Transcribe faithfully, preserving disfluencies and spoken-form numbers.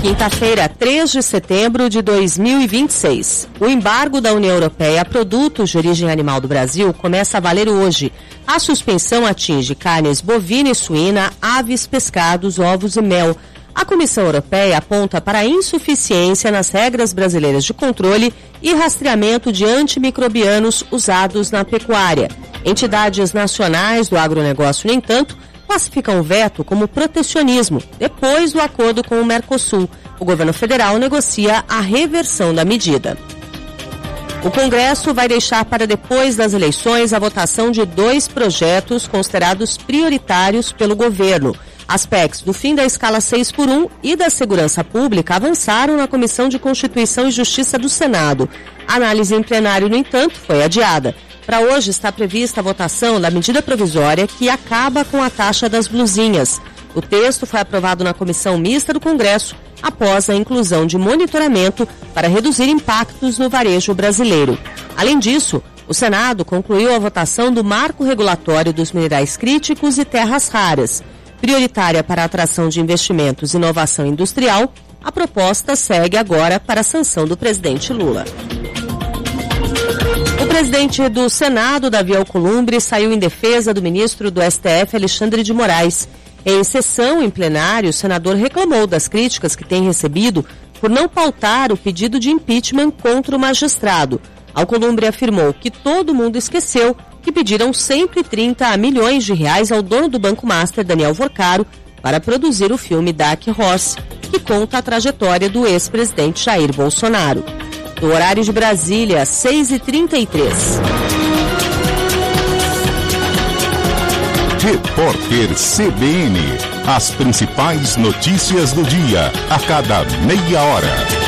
Quinta-feira, três de setembro de dois mil e vinte e seis. O embargo da União Europeia a produtos de origem animal do Brasil começa a valer hoje. A suspensão atinge carnes bovina e suína, aves, pescados, ovos e mel. A Comissão Europeia aponta para a insuficiência nas regras brasileiras de controle e rastreamento de antimicrobianos usados na pecuária. Entidades nacionais do agronegócio, no entanto, classificam o veto como protecionismo, depois do acordo com o Mercosul. O governo federal negocia a reversão da medida. O Congresso vai deixar para depois das eleições a votação de dois projetos considerados prioritários pelo governo. As P E Cs do fim da escala seis por um e da segurança pública avançaram na Comissão de Constituição e Justiça do Senado. A análise em plenário, no entanto, foi adiada. Para hoje está prevista a votação da medida provisória que acaba com a taxa das blusinhas. O texto foi aprovado na Comissão Mista do Congresso após a inclusão de monitoramento para reduzir impactos no varejo brasileiro. Além disso, o Senado concluiu a votação do marco regulatório dos minerais críticos e terras raras. Prioritária para a atração de investimentos e inovação industrial, a proposta segue agora para a sanção do presidente Lula. O presidente do Senado, Davi Alcolumbre, saiu em defesa do ministro do S T F, Alexandre de Moraes. Em sessão em plenário, o senador reclamou das críticas que tem recebido por não pautar o pedido de impeachment contra o magistrado. Alcolumbre afirmou que todo mundo esqueceu que pediram cento e trinta milhões de reais ao dono do Banco Master, Daniel Vorcaro, para produzir o filme Dark Horse, que conta a trajetória do ex-presidente Jair Bolsonaro. No horário de Brasília, seis e trinta e três. Repórter C B N. As principais notícias do dia, a cada meia hora.